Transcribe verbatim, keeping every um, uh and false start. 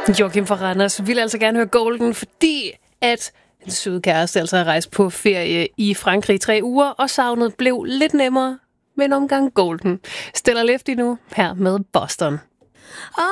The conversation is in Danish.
Joachim fra Randers vil altså gerne høre Golden, fordi at en søde kæreste altså har rejst på ferie i Frankrig i tre uger, og savnet blev lidt nemmere med en omgang Golden. Stella Lefty nu her med Boston.